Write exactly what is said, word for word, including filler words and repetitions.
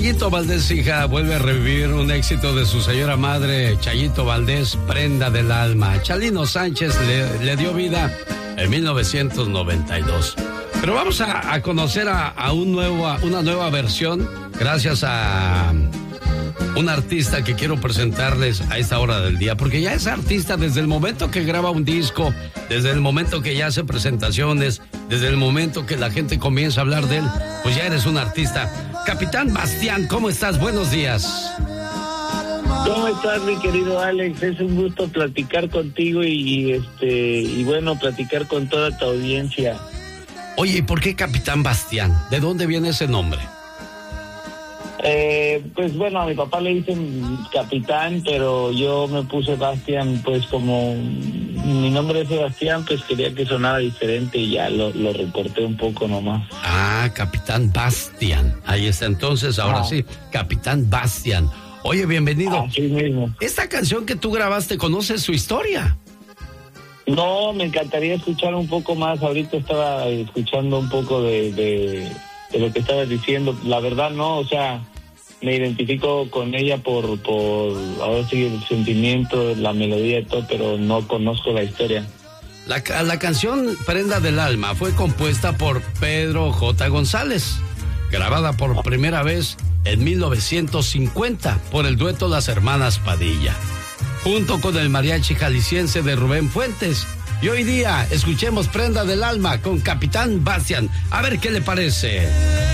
Chayito Valdés, hija, vuelve a revivir un éxito de su señora madre, Chayito Valdés, Prenda del Alma. Chalino Sánchez le, le dio vida en mil novecientos noventa y dos. Pero vamos a, a conocer a, a un nuevo, a una nueva versión gracias a un artista que quiero presentarles a esta hora del día, porque ya es artista desde el momento que graba un disco, desde el momento que ya hace presentaciones, desde el momento que la gente comienza a hablar de él, pues ya eres un artista. Capitán Bastián, ¿cómo estás? Buenos días. ¿Cómo estás, mi querido Alex? Es un gusto platicar contigo y, y este y bueno, platicar con toda tu audiencia. Oye, ¿y por qué Capitán Bastián? ¿De dónde viene ese nombre? Eh, pues bueno, a mi papá le dicen Capitán, pero yo me puse Bastián, pues como mi nombre es Sebastián, pues quería que sonara diferente y ya lo, lo recorté un poco nomás. Ah, Capitán Bastián. Ahí está, entonces, ahora ah. sí, Capitán Bastián. Oye, bienvenido. Así mismo. Esta canción que tú grabaste, ¿conoces su historia? No, me encantaría escuchar un poco más. Ahorita estaba escuchando un poco de, de, de lo que estabas diciendo. La verdad no, o sea, me identifico con ella por, por ahora sí, el sentimiento, la melodía y todo, pero no conozco la historia. La, la canción Prenda del Alma fue compuesta por Pedro J. González, grabada por primera vez en mil novecientos cincuenta por el dueto Las Hermanas Padilla, junto con el mariachi jalisciense de Rubén Fuentes. Y hoy día escuchemos Prenda del Alma con Capitán Bastián. A ver qué le parece.